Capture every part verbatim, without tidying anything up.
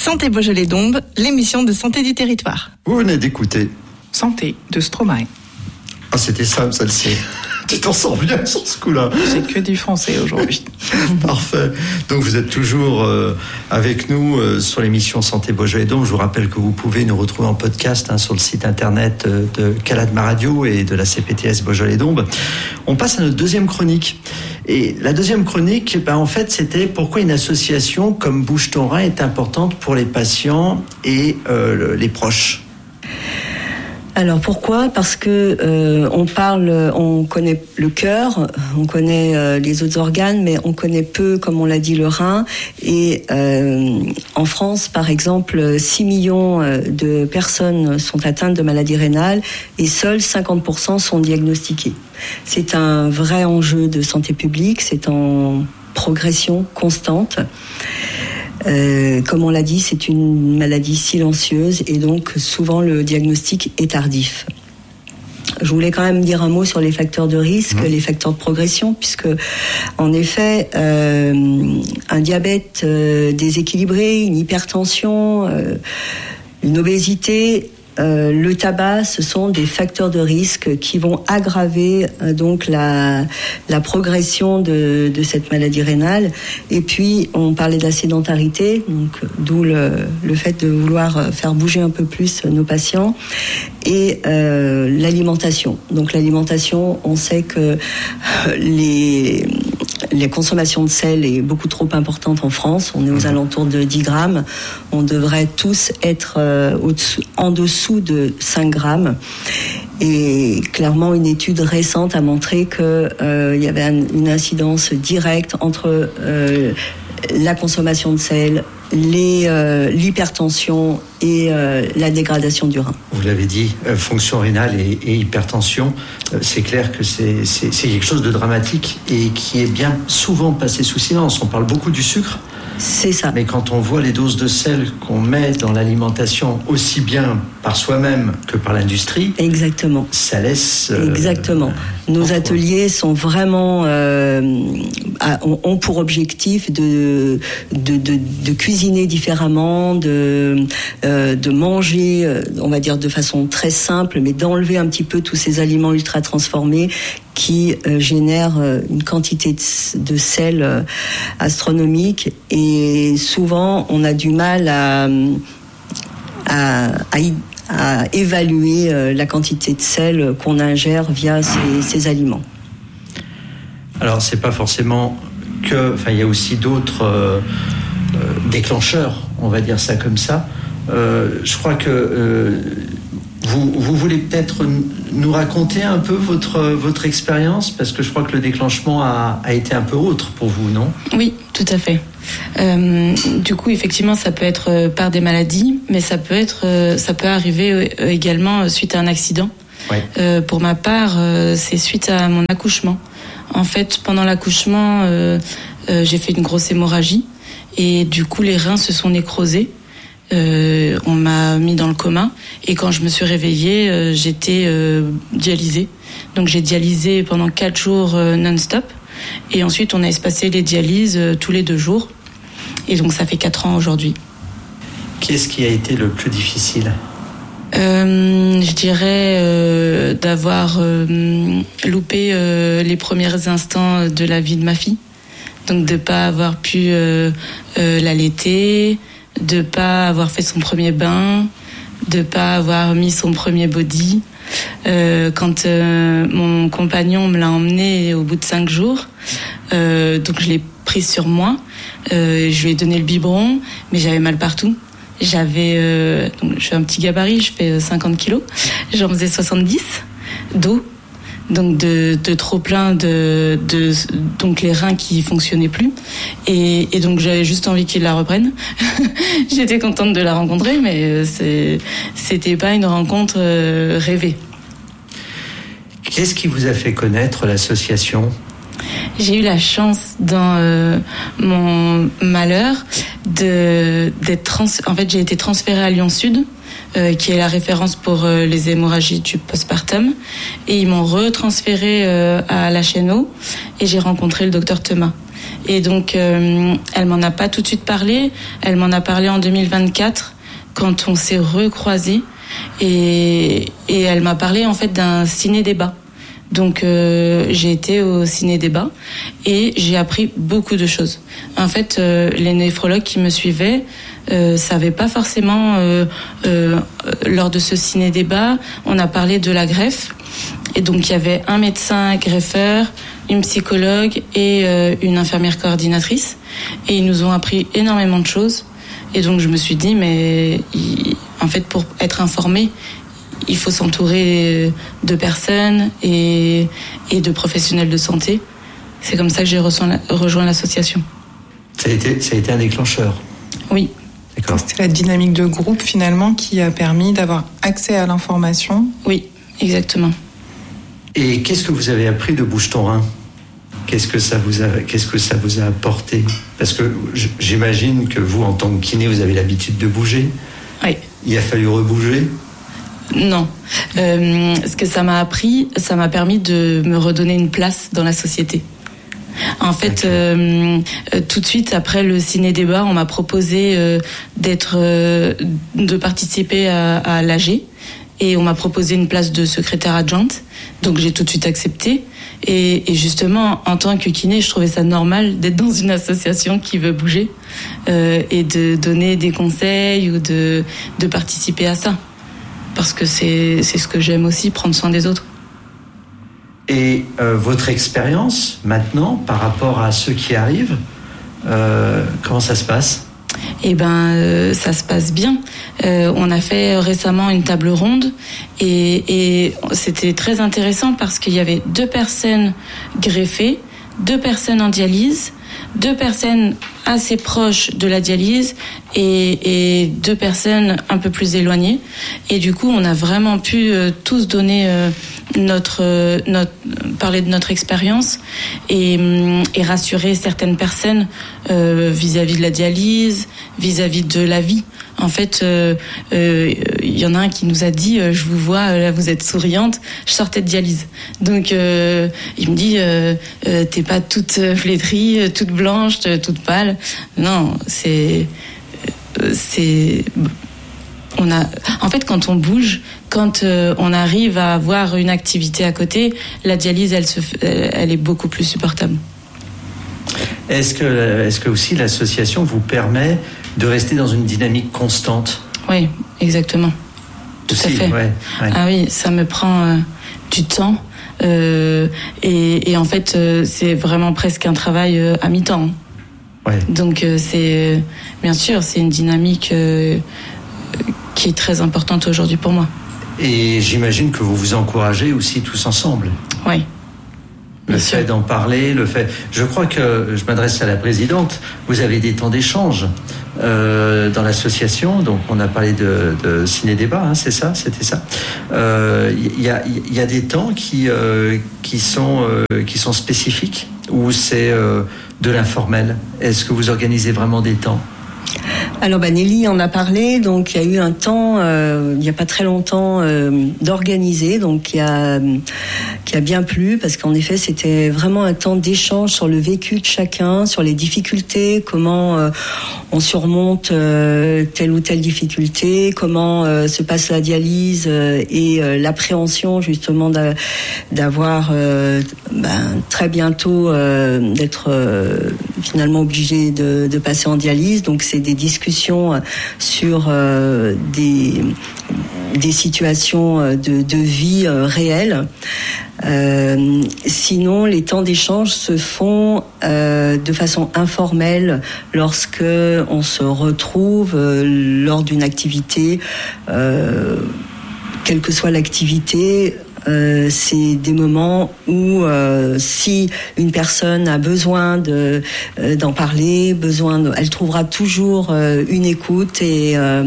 Santé Beaujolais-Dombes, l'émission de santé du territoire. Vous venez d'écouter Santé de Stromae. Ah, c'était simple, celle-ci. Tu t'en sors bien sur ce coup-là. J'ai que du français aujourd'hui. Parfait. Donc vous êtes toujours euh, avec nous euh, sur l'émission Santé Beaujolais-Dombes. Je vous rappelle que vous pouvez nous retrouver en podcast hein, sur le site internet euh, de Caladma Radio et de la C P T S Beaujolais-Dombes. On passe à notre deuxième chronique. Et la deuxième chronique, ben, en fait, c'était pourquoi une association comme Bouge ton rein est importante pour les patients et euh, les proches. Alors pourquoi ? Parce que euh, on parle, on connaît le cœur, on connaît euh, les autres organes, mais on connaît peu, comme on l'a dit, le rein. Et euh, en France, par exemple, six millions de personnes sont atteintes de maladies rénales et seuls cinquante pour cent sont diagnostiquées. C'est un vrai enjeu de santé publique, c'est en progression constante. Euh, comme on l'a dit, c'est une maladie silencieuse et donc souvent le diagnostic est tardif. Je voulais quand même dire un mot sur les facteurs de risque, mmh. les facteurs de progression, puisque en effet, euh, un diabète euh, déséquilibré, une hypertension, euh, une obésité, Euh, le tabac, ce sont des facteurs de risque qui vont aggraver euh, donc la, la progression de, de cette maladie rénale. Et puis, on parlait de la sédentarité, donc d'où le, le fait de vouloir faire bouger un peu plus nos patients. Et euh, l'alimentation. Donc l'alimentation, on sait que les, les consommations de sel est beaucoup trop importante en France. On est aux alentours de dix grammes. On devrait tous être euh, au-dessous, en dessous de cinq grammes. Et clairement, une étude récente a montré qu'il euh, y avait un, une incidence directe entre euh, la consommation de sel, les, euh, l'hypertension et euh, la dégradation du rein. Vous l'avez dit, euh, fonction rénale et, et hypertension, euh, c'est clair que c'est, c'est, c'est quelque chose de dramatique et qui est bien souvent passé sous silence. On parle beaucoup du sucre. C'est ça. Mais quand on voit les doses de sel qu'on met dans l'alimentation, aussi bien par soi-même que par l'industrie, exactement, ça laisse. Euh, Exactement. Nos ateliers sont vraiment euh, ont pour objectif de de, de de cuisiner différemment, de euh, de manger, on va dire de façon très simple, mais d'enlever un petit peu tous ces aliments ultra transformés qui euh, génèrent euh, une quantité de, de sel euh, astronomique. Et souvent, on a du mal à, à, à, à évaluer euh, la quantité de sel qu'on ingère via ces, ces aliments. Alors, c'est pas forcément que... Enfin, il y a aussi d'autres euh, euh, déclencheurs, on va dire ça comme ça. Euh, je crois que... Euh, Vous, vous voulez peut-être nous raconter un peu votre, votre expérience, parce que je crois que le déclenchement a, a été un peu autre pour vous, non ? Oui, tout à fait. Euh, du coup, effectivement, ça peut être par des maladies, mais ça peut être, ça peut arriver également suite à un accident. Ouais. Euh, pour ma part, c'est suite à mon accouchement. En fait, pendant l'accouchement, euh, euh, j'ai fait une grosse hémorragie et du coup, les reins se sont nécrosés. Euh, on m'a mis dans le coma et quand je me suis réveillée, euh, j'étais euh, dialysée. Donc j'ai dialysé pendant quatre jours euh, non-stop et ensuite on a espacé les dialyses euh, tous les deux jours. Et donc ça fait quatre ans aujourd'hui. Qu'est-ce qui a été le plus difficile ? Euh, je dirais euh, d'avoir euh, loupé euh, les premiers instants de la vie de ma fille. Donc de pas avoir pu euh, euh, l'allaiter, de pas avoir fait son premier bain, de pas avoir mis son premier body. Euh, quand euh, mon compagnon me l'a emmené au bout de cinq jours, euh, donc je l'ai prise sur moi, euh, je lui ai donné le biberon, mais j'avais mal partout. J'avais, euh, donc je fais un petit gabarit, je fais cinquante kilos, j'en faisais soixante-dix d'eau. Donc de, de trop plein de, de donc les reins qui fonctionnaient plus et, et donc j'avais juste envie qu'ils la reprennent. J'étais contente de la rencontrer, mais c'est c'était pas une rencontre euh, rêvée. Qu'est-ce qui vous a fait connaître l'association ? J'ai eu la chance dans euh, mon malheur de d'être trans. En fait, j'ai été transférée à Lyon Sud. Euh, qui est la référence pour euh, les hémorragies du postpartum. Et ils m'ont retransférée euh, à la Chêneau et j'ai rencontré le docteur Thomas. Et donc, euh, elle m'en a pas tout de suite parlé. Elle m'en a parlé en deux mille vingt-quatre, quand on s'est recroisés. Et, et elle m'a parlé en fait d'un ciné-débat. Donc euh, j'ai été au ciné-débat et j'ai appris beaucoup de choses. En fait, euh, les néphrologues qui me suivaient euh, savaient pas forcément, euh, euh, lors de ce ciné-débat, on a parlé de la greffe. Et donc il y avait un médecin greffeur, une psychologue et euh, une infirmière coordinatrice. Et ils nous ont appris énormément de choses. Et donc je me suis dit, mais il, en fait, pour être informé, il faut s'entourer de personnes et, et de professionnels de santé. C'est comme ça que j'ai rejoint, rejoint l'association. Ça a été, ça a été un déclencheur. Oui. D'accord. C'était la dynamique de groupe finalement qui a permis d'avoir accès à l'information. Oui, exactement. Et qu'est-ce que vous avez appris de Bouge ton rein ? Qu'est-ce que ça vous a, qu'est-ce que ça vous a apporté ? Parce que j'imagine que vous, en tant que kiné, vous avez l'habitude de bouger. Oui. Il a fallu rebouger ? Non. Euh, ce que ça m'a appris, ça m'a permis de me redonner une place dans la société. En fait, euh, tout de suite après le ciné-débat, on m'a proposé euh, d'être, euh, de participer à, à l'A G et on m'a proposé une place de secrétaire adjointe. Donc j'ai tout de suite accepté. Et, et justement, en tant que kiné, je trouvais ça normal d'être dans une association qui veut bouger euh, et de donner des conseils ou de, de participer à ça. Parce que c'est, c'est ce que j'aime aussi, prendre soin des autres. Et euh, votre expérience maintenant par rapport à ceux qui arrivent, euh, comment ça se passe ? Eh ben, euh, ça se passe bien. Euh, on a fait récemment une table ronde et, et c'était très intéressant parce qu'il y avait deux personnes greffées, deux personnes en dialyse, deux personnes assez proches de la dialyse et, et deux personnes un peu plus éloignées. Et du coup, on a vraiment pu euh, tous donner euh, notre, euh, notre, parler de notre expérience et, et rassurer certaines personnes euh, vis-à-vis de la dialyse, vis-à-vis de la vie. En fait, il euh, euh, y en a un qui nous a dit euh, « Je vous vois, là vous êtes souriante, je sortais de dialyse. » Donc, euh, il me dit euh, euh, « T'es pas toute flétrie, toute blanche, toute pâle. » Non, c'est... c'est on a, en fait, quand on bouge, quand euh, on arrive à avoir une activité à côté, la dialyse, elle, se, elle est beaucoup plus supportable. Est-ce que, est-ce que aussi l'association vous permet de rester dans une dynamique constante ? Oui, exactement. Tout aussi, à fait. Ouais, ouais. Ah oui, ça me prend euh, du temps. Euh, et, et en fait, euh, c'est vraiment presque un travail euh, à mi-temps. Ouais. Donc, euh, c'est, bien sûr, c'est une dynamique euh, qui est très importante aujourd'hui pour moi. Et j'imagine que vous vous encouragez aussi tous ensemble. Oui. Le fait d'en parler, le fait... Je crois que, je m'adresse à la présidente, vous avez des temps d'échange euh, dans l'association, donc on a parlé de, de ciné-débat, hein, c'est ça, c'était ça. Il euh, y, a, y a des temps qui, euh, qui, sont, euh, qui sont spécifiques ou c'est euh, de l'informel ? Est-ce que vous organisez vraiment des temps ? Alors bah, Nelly en a parlé, donc il y a eu un temps, euh, il n'y a pas très longtemps, euh, d'organiser, donc qui a, qui a bien plu, parce qu'en effet c'était vraiment un temps d'échange sur le vécu de chacun, sur les difficultés, comment euh, on surmonte euh, telle ou telle difficulté, comment euh, se passe la dialyse euh, et euh, l'appréhension justement d'a, d'avoir euh, ben, très bientôt euh, d'être euh, finalement obligé de, de passer en dialyse, donc c'est des discussions sur euh, des, des situations de, de vie euh, réelles. Euh, sinon, les temps d'échange se font euh, de façon informelle lorsque on se retrouve euh, lors d'une activité, euh, quelle que soit l'activité. Euh, c'est des moments où euh, si une personne a besoin de, euh, d'en parler, besoin de, elle trouvera toujours euh, une écoute et, euh,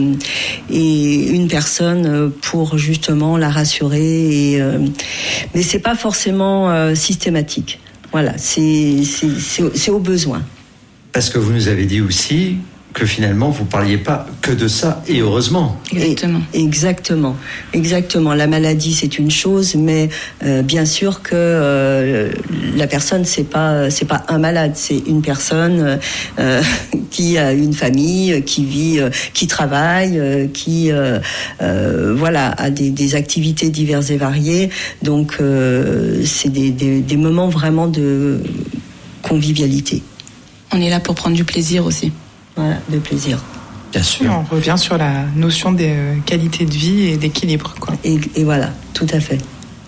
et une personne pour justement la rassurer. Et, euh, mais c'est pas forcément euh, systématique. Voilà, c'est, c'est, c'est, c'est au besoin. Parce que vous nous avez dit aussi que finalement vous parliez pas que de ça, et heureusement. Exactement. Et, exactement, exactement. La maladie c'est une chose, mais euh, bien sûr que euh, la personne c'est pas c'est pas un malade, c'est une personne euh, qui a une famille, qui vit, euh, qui travaille, euh, qui euh, euh, voilà a des, des activités diverses et variées. Donc euh, c'est des, des, des moments vraiment de convivialité. On est là pour prendre du plaisir aussi. Voilà, de plaisir. Bien sûr. Et on revient sur la notion de qualité de vie et d'équilibre, quoi. Et, et voilà, tout à fait.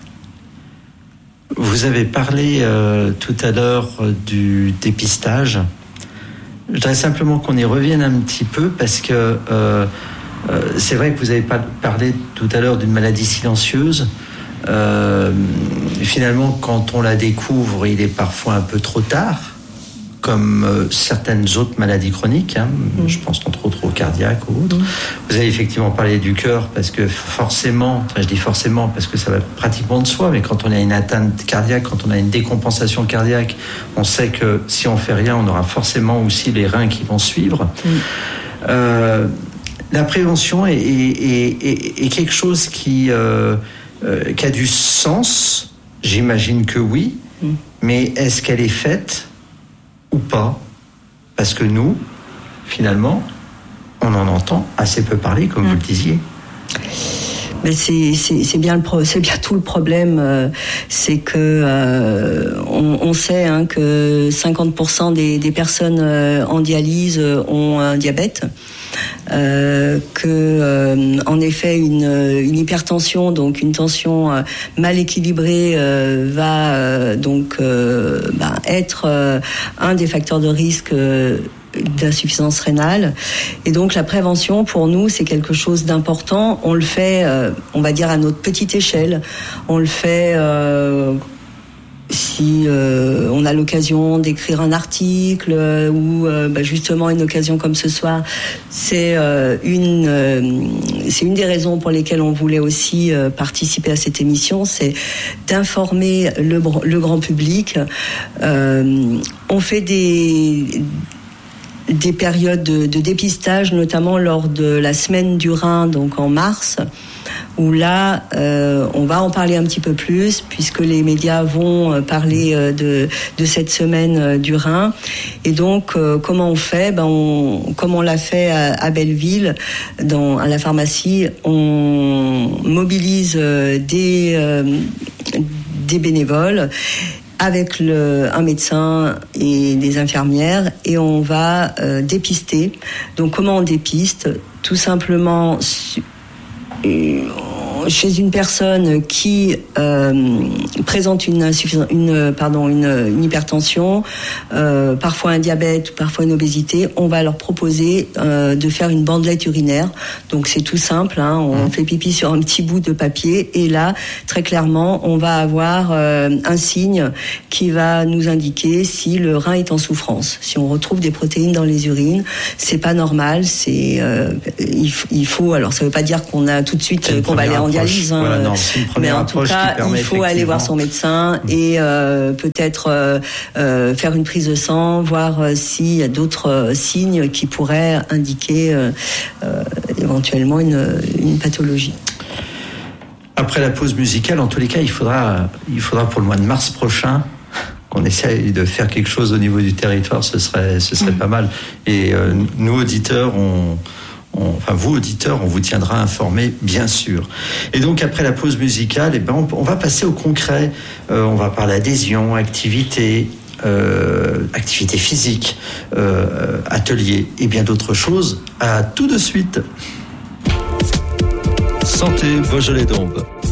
Vous avez parlé euh, tout à l'heure euh, du dépistage. Je voudrais simplement qu'on y revienne un petit peu parce que euh, euh, c'est vrai que vous avez pas parlé tout à l'heure d'une maladie silencieuse. Euh, finalement, quand on la découvre, il est parfois un peu trop tard, comme euh, certaines autres maladies chroniques, hein, mmh. je pense entre autres au cardiaque ou autres. Mmh. Vous avez effectivement parlé du cœur, parce que forcément, enfin je dis forcément parce que ça va pratiquement de soi, mais quand on a une atteinte cardiaque, quand on a une décompensation cardiaque, on sait que si on fait rien, on aura forcément aussi les reins qui vont suivre. Mmh. Euh, la prévention est, est, est, est quelque chose qui, euh, euh, qui a du sens, j'imagine que oui, mmh. mais est-ce qu'elle est faite ou pas, parce que nous, finalement, on en entend assez peu parler, comme mmh. vous le disiez. Mais c'est, c'est, c'est, bien le pro, c'est bien tout le problème, euh, c'est que euh, on, on sait hein, que cinquante pour cent des, des personnes euh, en dialyse ont un diabète. Euh, que euh, en effet une, une hypertension, donc une tension euh, mal équilibrée, euh, va euh, donc euh, bah, être euh, un des facteurs de risque euh, d'insuffisance rénale. Et donc la prévention pour nous c'est quelque chose d'important. On le fait, euh, on va dire à notre petite échelle. On le fait. Euh, Si euh, on a l'occasion d'écrire un article euh, ou euh, bah justement une occasion comme ce soir, c'est euh, une euh, c'est une des raisons pour lesquelles on voulait aussi euh, participer à cette émission, c'est d'informer le, le grand public. Euh, on fait des des périodes de, de dépistage, notamment lors de la semaine du Rhin, donc en mars, où là, euh, on va en parler un petit peu plus, puisque les médias vont parler de, de cette semaine du Rhin. Et donc, euh, comment on fait ? Ben, on, comme on l'a fait à, à Belleville, dans, à la pharmacie, on mobilise des, euh, des bénévoles, avec le, un médecin et des infirmières, et on va euh, dépister. Donc comment on dépiste ? Tout simplement euh, chez une personne qui euh, présente une, une, pardon, une, une hypertension, euh, parfois un diabète ou parfois une obésité, on va leur proposer euh, de faire une bandelette urinaire. Donc c'est tout simple, hein, on mmh. fait pipi sur un petit bout de papier et là, très clairement, on va avoir euh, un signe qui va nous indiquer si le rein est en souffrance. Si on retrouve des protéines dans les urines, c'est pas normal, c'est euh, il, il faut, alors ça veut pas dire qu'on a tout de suite qu'on va aller en dialyse, hein, voilà, non, c'est une mais en tout cas, il faut aller voir son médecin et euh, peut-être euh, euh, faire une prise de sang, voir euh, s'il y a d'autres euh, signes qui pourraient indiquer euh, euh, éventuellement une, une pathologie. Après la pause musicale, en tous les cas, il faudra, il faudra pour le mois de mars prochain qu'on essaye de faire quelque chose au niveau du territoire, ce serait, ce serait mmh. pas mal. Et euh, nous, auditeurs, on... On, enfin, vous, auditeurs, on vous tiendra informés, bien sûr. Et donc, après la pause musicale, eh ben, on, on va passer au concret. Euh, on va parler adhésion, activité, euh, activité physique, euh, atelier et bien d'autres choses. À tout de suite. Santé Beaujolais-Dombes.